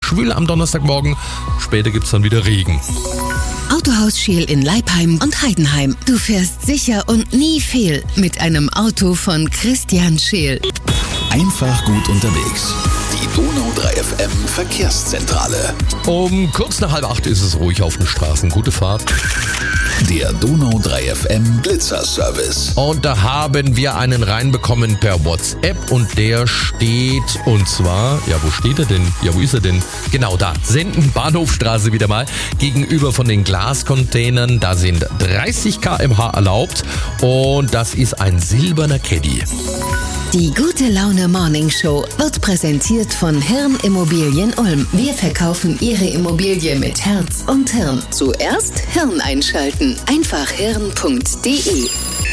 schwül am Donnerstagmorgen. Später gibt's dann wieder Regen. Autohaus Scheel in Leipheim und Heidenheim. Du fährst sicher und nie fehl mit einem Auto von Christian Scheel. Einfach gut unterwegs. Die Donau 3 FM Verkehrszentrale. Um kurz nach 7:30 ist es ruhig auf den Straßen. Gute Fahrt. Der Donau 3 FM Blitzerservice. Und da haben wir einen reinbekommen per WhatsApp und der steht, und zwar, ja, wo steht er denn? Ja, wo ist er denn? Genau da, Senden, Bahnhofstraße wieder mal, gegenüber von den Glascontainern. Da sind 30 km/h erlaubt und das ist ein silberner Caddy. Die Gute Laune Morning Show wird präsentiert von Hirn Immobilien Ulm. Wir verkaufen Ihre Immobilie mit Herz und Hirn. Zuerst Hirn einschalten. Einfach hirn.de.